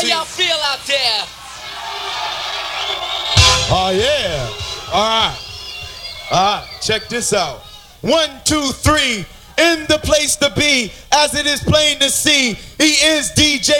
y'all feel out there? Oh, yeah. All right, check this out. 1, 2, 3, in the place to be, as it is plain to see, he is DJ